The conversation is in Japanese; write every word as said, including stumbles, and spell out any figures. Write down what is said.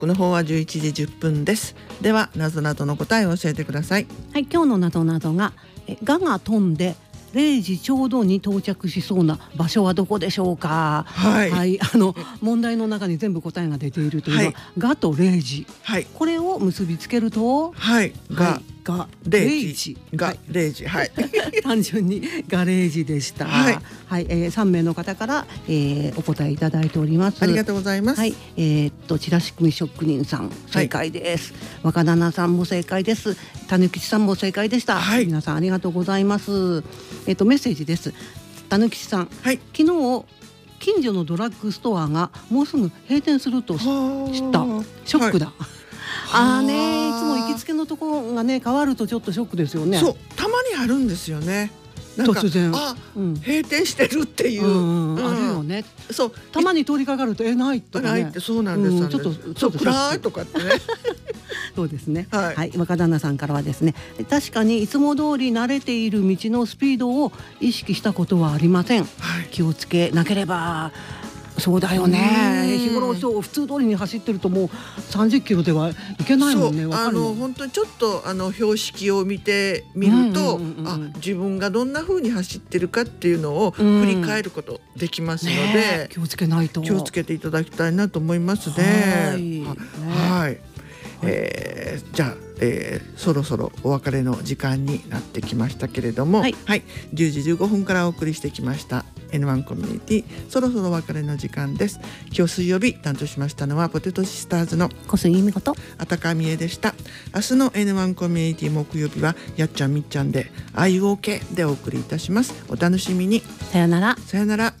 この方はじゅういちじじゅっぷんです。ではなぞなぞの答えを教えてください。 はい、今日のなぞなぞがえガが飛んでれいじちょうどに到着しそうな場所はどこでしょうか。 はい、 はい、あの問題の中に全部答えが出ているというのは、はい、ガとれいじ、はい、これを結びつけると、 はい、ガ、はい、 がれいじ、 がれいじ、はい、 単純にがれいじでした。はい、はい、えー、さんめいの方から、えー、お答えいただいております。 ありがとうございます。 はい、えー、っとチラシ組職人さん正解です。はい、若旦さんも正解です。たぬきちさんも正解でした。はい、皆さんありがとうございます。えー、っとメッセージです。たぬきちさん、はい、昨日近所のドラッグストアがもうすぐ閉店すると知った。ショックだ。はい、あーね、いつも行きつけのところがね変わるとちょっとショックですよね。 そう、たまにあるんですよね。なんか突然あ、うん、閉店してるっていう、 うんうん、あるよね。そうたまに通りかかるとえないとかね、 ないって、そうなんです、うん、 ちょっとちょっと暗いとかってねそうですね。 はい、 はい、若旦那さんからはですね、確かにいつも通り慣れている道のスピードを意識したことはありません。はい、気をつけなければ。そうだよね。日頃そう普通通りに走ってるともうさんじゅっキロではいけないもんね。 あの本当にちょっとあの標識を見てみると、あ、自分がどんな風に走ってるかっていうのを振り返ることできますので、 ね、気をつけないと気をつけていただきたいなと思いますね。はい、はい、えー、じゃあ、えー、そろそろお別れの時間になってきましたけれども、はい、はい、じゅうじじゅうごふんからお送りしてきましたエヌワン コミュニティ、そろそろお別れの時間です。今日水曜日担当しましたのはポテトシスターズの小杉由美子とあたかみえでした。明日の エヌワン コミュニティ木曜日はやっちゃんみっちゃんであいうオーケーでお送りいたします。お楽しみに。 さよなら。 さよなら。